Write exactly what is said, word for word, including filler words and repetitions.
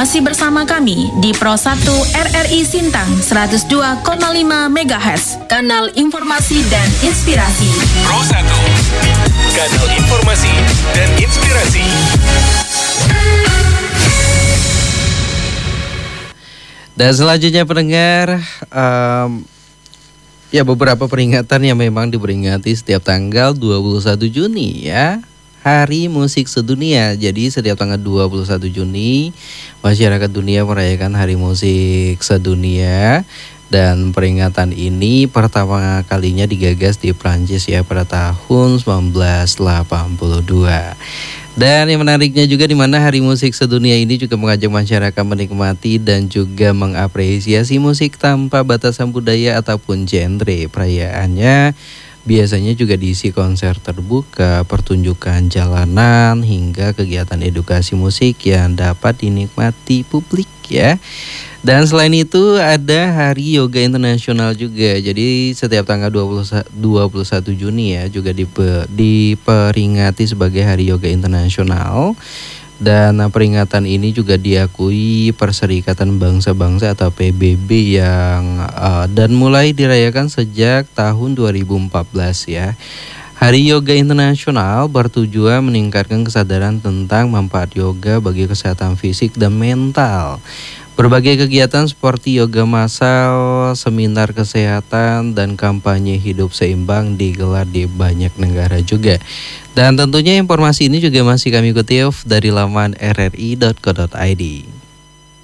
Masih bersama kami di Pro satu R R I Sintang seratus dua koma lima megahertz, kanal informasi dan inspirasi. Pro satu, kanal informasi dan inspirasi. Dan selanjutnya pendengar, um, ya beberapa peringatan yang memang diperingati setiap tanggal dua puluh satu Juni ya. Hari Musik Sedunia. Jadi setiap tanggal dua puluh satu Juni masyarakat dunia merayakan Hari Musik Sedunia. Dan peringatan ini pertama kalinya digagas di Prancis ya pada tahun seribu sembilan ratus delapan puluh dua. Dan yang menariknya juga di mana Hari Musik Sedunia ini juga mengajak masyarakat menikmati dan juga mengapresiasi musik tanpa batasan budaya ataupun genre. Perayaannya biasanya juga diisi konser terbuka, pertunjukan jalanan, hingga kegiatan edukasi musik yang dapat dinikmati publik ya. Dan selain itu ada Hari Yoga Internasional juga. Jadi setiap tanggal dua puluh satu Juni ya juga dipe, diperingati sebagai Hari Yoga Internasional. Dan peringatan ini juga diakui Perserikatan Bangsa-Bangsa atau P B B yang uh, dan mulai dirayakan sejak tahun dua ribu empat belas ya. Hari Yoga Internasional bertujuan meningkatkan kesadaran tentang manfaat yoga bagi kesehatan fisik dan mental. Berbagai kegiatan seperti yoga massal, seminar kesehatan, dan kampanye hidup seimbang digelar di banyak negara juga. Dan tentunya informasi ini juga masih kami kutip dari laman r r i dot co dot i d.